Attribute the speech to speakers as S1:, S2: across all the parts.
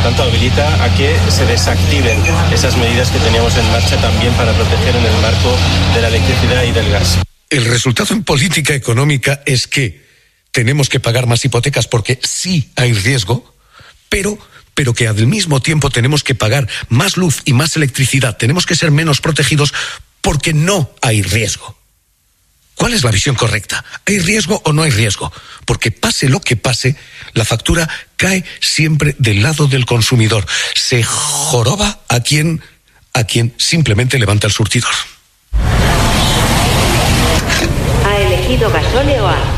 S1: tanto habilita a que se desactiven esas medidas que teníamos en marcha también para proteger en el marco de la electricidad y del gas.
S2: El resultado en política económica es que tenemos que pagar más hipotecas porque sí hay riesgo, pero que al mismo tiempo tenemos que pagar más luz y más electricidad. Tenemos que ser menos protegidos porque no hay riesgo. ¿Cuál es la visión correcta? ¿Hay riesgo o no hay riesgo? Porque pase lo que pase, la factura cae siempre del lado del consumidor. Se joroba a quien simplemente levanta el surtidor.
S3: Ha elegido Gasóleo A.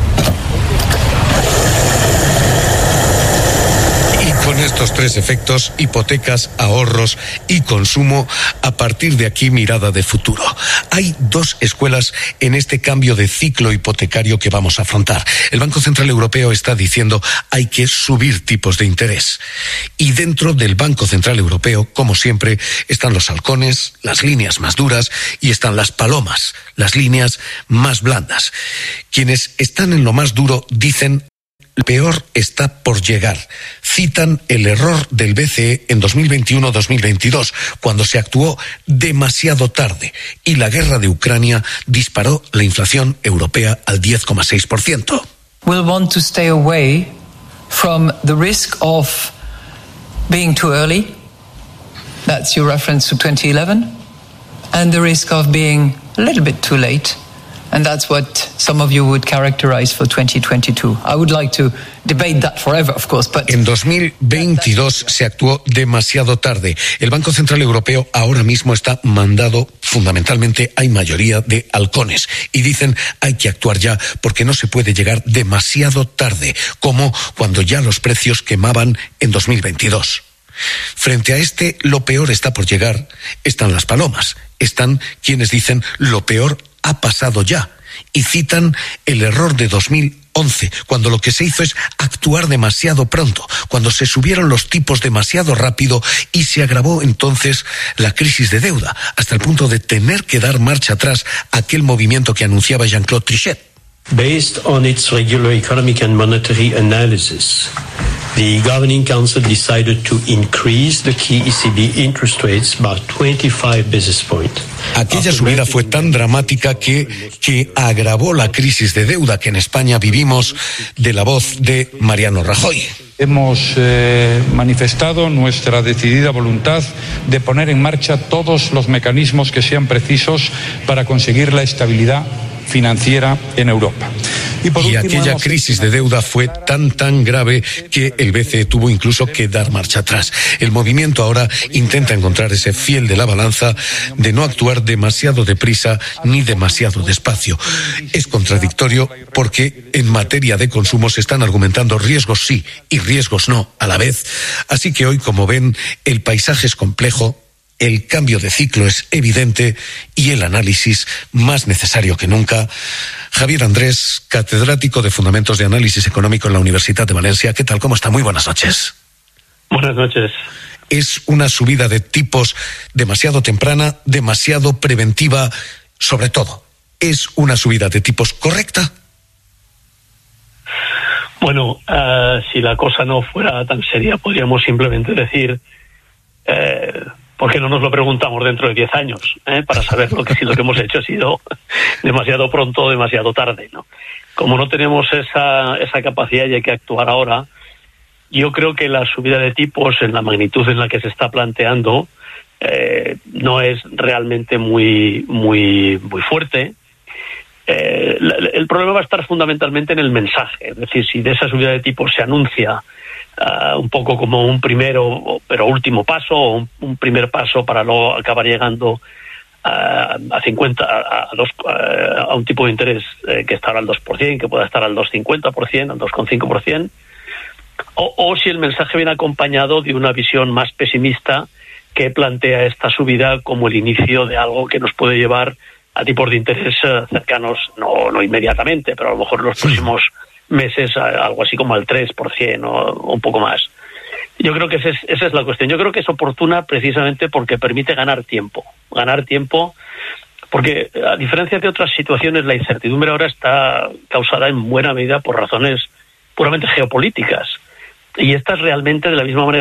S2: Con estos tres efectos, hipotecas, ahorros y consumo, a partir de aquí mirada de futuro. Hay dos escuelas en este cambio de ciclo hipotecario que vamos a afrontar. El Banco Central Europeo está diciendo hay que subir tipos de interés. Y dentro del Banco Central Europeo, como siempre, están los halcones, las líneas más duras, y están las palomas, las líneas más blandas. Quienes están en lo más duro dicen: lo peor está por llegar. Citan el error del BCE en 2021-2022, cuando se actuó demasiado tarde y la guerra de Ucrania disparó la inflación europea al 10,6%.
S4: We'll want to stay away from the risk of being too early. That's your reference to 2011. And the risk of being a little bit too late. And that's what some of you would characterize for 2022. I would like to debate that forever, of course, but...
S2: En 2022 se actuó demasiado tarde. El Banco Central Europeo ahora mismo está mandado, fundamentalmente hay mayoría de halcones, y dicen hay que actuar ya porque no se puede llegar demasiado tarde, como cuando ya los precios quemaban en 2022. Frente a lo peor está por llegar, están las palomas, están quienes dicen lo peor ha pasado ya, y citan el error de 2011, cuando lo que se hizo es actuar demasiado pronto, cuando se subieron los tipos demasiado rápido y se agravó entonces la crisis de deuda, hasta el punto de tener que dar marcha atrás a aquel movimiento que anunciaba Jean-Claude Trichet.
S5: Based on its regular economic and monetary analysis, the Governing Council decided to increase the key ECB interest rates by 25 basis points.
S2: Aquella subida fue tan dramática que agravó la crisis de deuda que en España vivimos, de la voz de Mariano Rajoy.
S6: Hemos manifestado nuestra decidida voluntad de poner en marcha todos los mecanismos que sean precisos para conseguir la estabilidad financiera en Europa.
S2: Y aquella crisis de deuda fue tan grave que el BCE tuvo incluso que dar marcha atrás. El movimiento ahora intenta encontrar ese fiel de la balanza de no actuar demasiado deprisa ni demasiado despacio. Es contradictorio porque en materia de consumo se están argumentando riesgos sí y riesgos no a la vez. Así que hoy, como ven, el paisaje es complejo, el cambio de ciclo es evidente y el análisis más necesario que nunca. Javier Andrés, catedrático de Fundamentos de Análisis Económico en la Universidad de Valencia. ¿Qué tal? ¿Cómo está? Muy buenas noches.
S5: Buenas noches.
S2: ¿Es una subida de tipos demasiado temprana, demasiado preventiva? Sobre todo, ¿es una subida de tipos correcta?
S5: Bueno, si la cosa no fuera tan seria, podríamos simplemente decir... ¿por qué no nos lo preguntamos dentro de 10 años? Para saber si lo que hemos hecho ha sido demasiado pronto o demasiado tarde, ¿no? Como no tenemos esa capacidad y hay que actuar ahora, yo creo que la subida de tipos en la magnitud en la que se está planteando no es realmente muy fuerte. El problema va a estar fundamentalmente en el mensaje. Es decir, si de esa subida de tipos se anuncia un poco como un primero pero último paso, o un primer paso para luego acabar llegando a un tipo de interés que estará al 2%, que pueda estar al 2,50%, al 2,5%, o si el mensaje viene acompañado de una visión más pesimista que plantea esta subida como el inicio de algo que nos puede llevar a tipos de interés cercanos, no inmediatamente, pero a lo mejor en los próximos meses algo así como al 3% o un poco más. Yo creo que esa es la cuestión. Yo creo que es oportuna precisamente porque permite ganar tiempo, porque a diferencia de otras situaciones, la incertidumbre ahora está causada en buena medida por razones puramente geopolíticas, y estas realmente de la misma manera